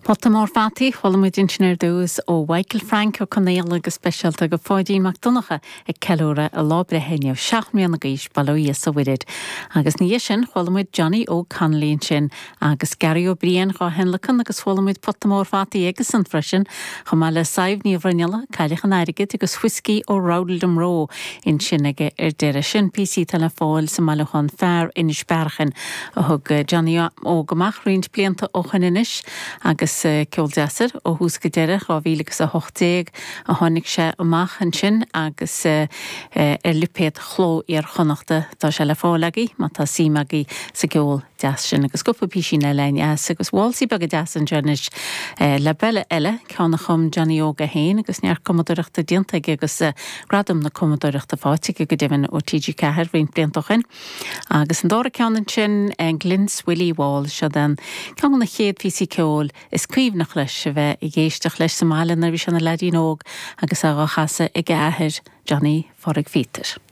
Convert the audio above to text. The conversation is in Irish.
Tá mór fataí cholamid insinir dús ó Michael Frank ó Connéal agus speisialta go fáidín McDonacha ag ceúra a lábre héineh 7 mbliana gaois bailí sa bhuiid. Agus níos sin cholamid Johnny ó Conlíonn sin agus Gary O'Brien gá henlachan agus cholamid pot mór fataí agus an freisin chumá le saibh ní bhrinneala caiilechan airigid agus whisky ó Roudaldom Row in sin aige deire sin PC telefáil sa malachan fearr inis berchan a thug Johnny ó gomach riint blianta ó chaninis agus ceol deasar ó hús go deire á bhílagus a 8 a tháinig sé amach an sin agus lipéad chló ar chonachta tá se le fálaí má tá símaí sa ceol deas sin agus gopa písin le lein agus bháilsaí bag a deas an journis le beile eile ceanna chum Johnny óga héin agus near commodúireachta dianta agus gradam na commodúireachta fáte go deimhin ó TG Cahir bhíon bliantachin agus an dára ceanan sin an Glynns Willie Wall se den ceanna na chéad físí ceol is cuimhnach leis a bheith i ggéisteach leis Somália na bhí sena ledí nóg agus a chasa i gcathair Johnny Forrig Fítar.